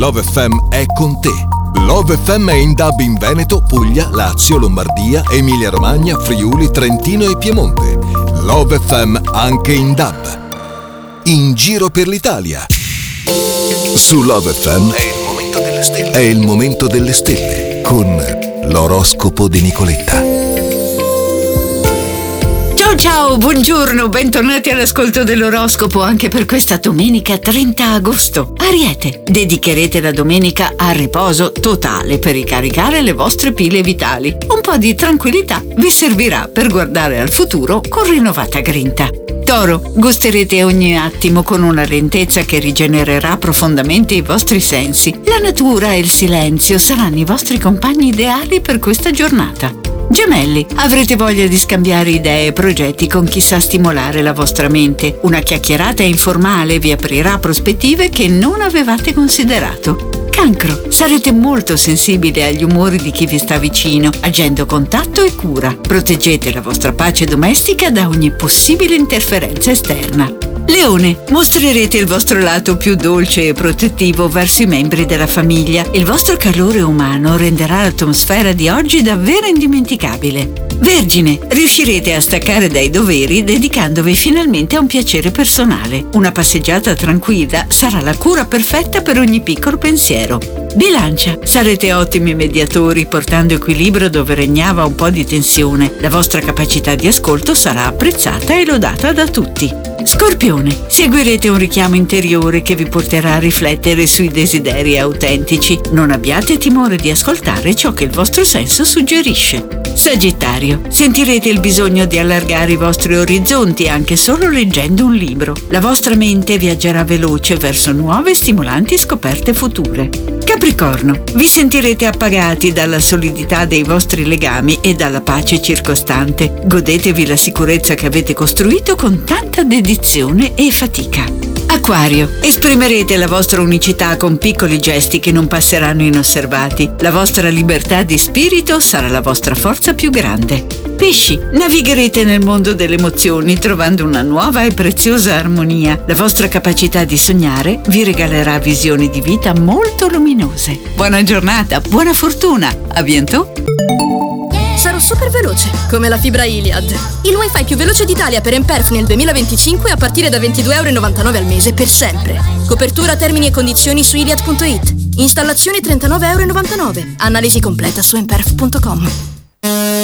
Love FM è con te. Love FM è in DAB in Veneto, Puglia, Lazio, Lombardia, Emilia Romagna, Friuli, Trentino e Piemonte. Love FM anche in DAB. In giro per l'Italia. Su Love FM è il momento delle stelle con l'oroscopo di Nicoletta. Ciao, buongiorno, bentornati all'ascolto dell'oroscopo anche per questa domenica 30 agosto. Ariete, dedicherete la domenica a riposo totale per ricaricare le vostre pile vitali. Un po' di tranquillità vi servirà per guardare al futuro con rinnovata grinta. Toro, gusterete ogni attimo con una lentezza che rigenererà profondamente i vostri sensi. La natura e il silenzio saranno i vostri compagni ideali per questa giornata. Gemelli, avrete voglia di scambiare idee e progetti con chi sa stimolare la vostra mente. Una chiacchierata informale vi aprirà prospettive che non avevate considerato. Cancro, sarete molto sensibili agli umori di chi vi sta vicino, agendo con tatto e cura. Proteggete la vostra pace domestica da ogni possibile interferenza esterna. Leone, mostrerete il vostro lato più dolce e protettivo verso i membri della famiglia. Il vostro calore umano renderà l'atmosfera di oggi davvero indimenticabile. Vergine, riuscirete a staccare dai doveri dedicandovi finalmente a un piacere personale. Una passeggiata tranquilla sarà la cura perfetta per ogni piccolo pensiero. Bilancia, sarete ottimi mediatori portando equilibrio dove regnava un po' di tensione. La vostra capacità di ascolto sarà apprezzata e lodata da tutti. Scorpione, seguirete un richiamo interiore che vi porterà a riflettere sui desideri autentici. Non abbiate timore di ascoltare ciò che il vostro senso suggerisce. Sagittario, sentirete il bisogno di allargare i vostri orizzonti anche solo leggendo un libro. La vostra mente viaggerà veloce verso nuove e stimolanti scoperte future. Capricorno, vi sentirete appagati dalla solidità dei vostri legami e dalla pace circostante. Godetevi la sicurezza che avete costruito con tanta dedizione e fatica. Acquario, esprimerete la vostra unicità con piccoli gesti che non passeranno inosservati. La vostra libertà di spirito sarà la vostra forza più grande. Pesci, navigherete nel mondo delle emozioni trovando una nuova e preziosa armonia. La vostra capacità di sognare vi regalerà visioni di vita molto luminose. Buona giornata, buona fortuna, a bientôt! Sarò super veloce, come la fibra Iliad. Il wifi più veloce d'Italia per Emperf nel 2025 a partire da €22,99 al mese per sempre. Copertura, termini e condizioni su iliad.it. Installazioni €39,99. Analisi completa su emperf.com.